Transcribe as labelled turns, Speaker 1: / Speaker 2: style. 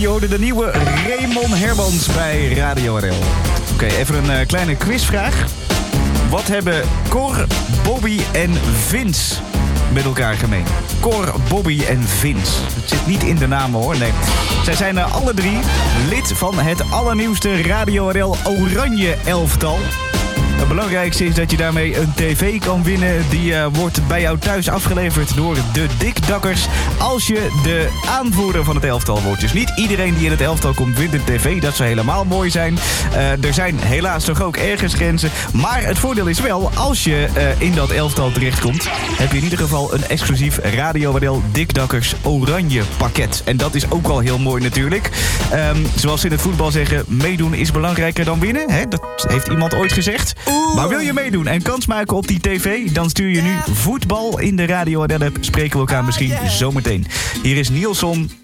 Speaker 1: je hoorde de nieuwe Raymond Hermans bij Radio RL. Oké, even een kleine quizvraag. Wat hebben Cor, Bobby en Vince met elkaar gemeen? Cor, Bobby en Vince. Het zit niet in de namen hoor, nee. Zij zijn alle drie lid van het allernieuwste Radio RL Oranje elftal. Het belangrijkste is dat je daarmee een tv kan winnen. Die wordt bij jou thuis afgeleverd door de Dikdakkers. Als je de aanvoerder van het elftal wordt. Dus niet iedereen die in het elftal komt wint een tv. Dat zou helemaal mooi zijn. Er zijn helaas toch ook ergens grenzen. Maar het voordeel is wel, als je in dat elftal terechtkomt, heb je in ieder geval een exclusief Radio RL Dikdakkers Oranje pakket. En dat is ook wel heel mooi natuurlijk. Zoals ze in het voetbal zeggen, meedoen is belangrijker dan winnen. Hè? Dat heeft iemand ooit gezegd. Maar wil je meedoen en kans maken op die tv? Dan stuur je nu voetbal in de Radio RL app. Spreken we elkaar misschien zometeen. Hier is Nielson